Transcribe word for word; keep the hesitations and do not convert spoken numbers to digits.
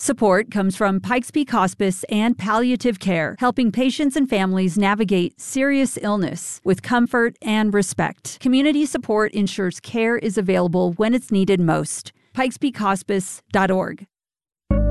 Support comes from Pikes Peak Hospice and Palliative Care, helping patients and families navigate serious illness with comfort and respect. Community support ensures care is available when it's needed most. pikes peak hospice dot org.